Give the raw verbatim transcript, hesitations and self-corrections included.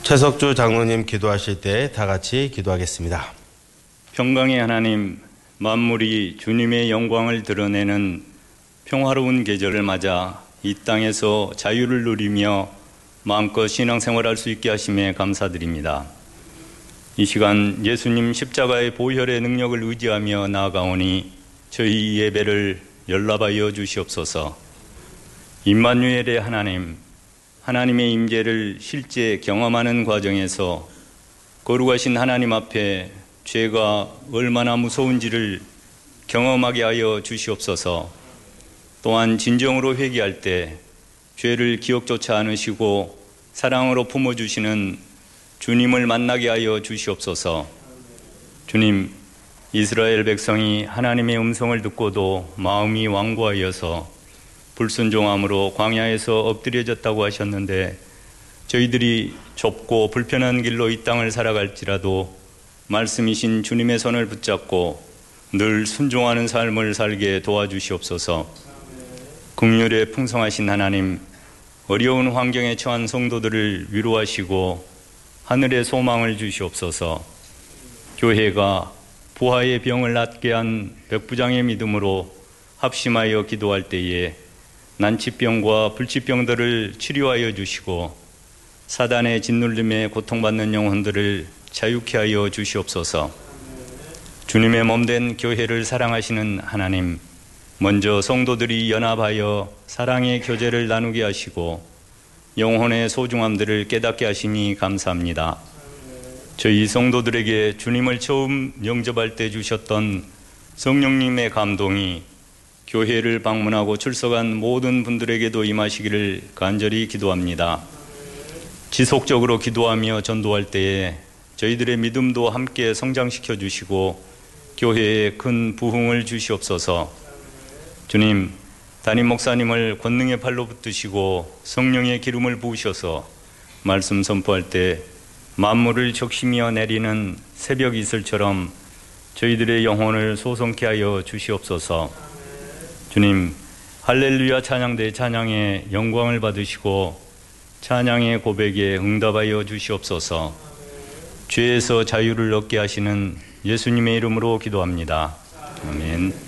최석주 장로님 기도하실 때 다 같이 기도하겠습니다. 평강의 하나님, 만물이 주님의 영광을 드러내는 평화로운 계절을 맞아 이 땅에서 자유를 누리며 마음껏 신앙생활할 수 있게 하심에 감사드립니다. 이 시간 예수님 십자가의 보혈의 능력을 의지하며 나아가오니 저희 예배를 연락하여 주시옵소서. 임마누엘의 하나님, 하나님의 임재를 실제 경험하는 과정에서 거룩하신 하나님 앞에 죄가 얼마나 무서운지를 경험하게 하여 주시옵소서. 또한 진정으로 회개할 때 죄를 기억조차 않으시고 사랑으로 품어주시는 주님을 만나게 하여 주시옵소서. 주님, 이스라엘 백성이 하나님의 음성을 듣고도 마음이 완고하여서 불순종함으로 광야에서 엎드려졌다고 하셨는데, 저희들이 좁고 불편한 길로 이 땅을 살아갈지라도 말씀이신 주님의 손을 붙잡고 늘 순종하는 삶을 살게 도와주시옵소서. 긍휼에 풍성하신 하나님, 어려운 환경에 처한 성도들을 위로하시고 하늘의 소망을 주시옵소서. 교회가 부하의 병을 낫게 한 백부장의 믿음으로 합심하여 기도할 때에 난치병과 불치병들을 치료하여 주시고 사단의 짓눌림에 고통받는 영혼들을 자유케 하여 주시옵소서. 주님의 몸된 교회를 사랑하시는 하나님, 먼저 성도들이 연합하여 사랑의 교제를 나누게 하시고 영혼의 소중함들을 깨닫게 하시니 감사합니다. 저희 성도들에게 주님을 처음 영접할 때 주셨던 성령님의 감동이 교회를 방문하고 출석한 모든 분들에게도 임하시기를 간절히 기도합니다. 지속적으로 기도하며 전도할 때에 저희들의 믿음도 함께 성장시켜 주시고 교회에 큰 부흥을 주시옵소서. 주님, 담임 목사님을 권능의 팔로 붙드시고 성령의 기름을 부으셔서 말씀 선포할 때 만물을 적시며 내리는 새벽 이슬처럼 저희들의 영혼을 소성케 하여 주시옵소서. 주님, 할렐루야 찬양대 찬양의 영광을 받으시고 찬양의 고백에 응답하여 주시옵소서. 죄에서 자유를 얻게 하시는 예수님의 이름으로 기도합니다. 아멘.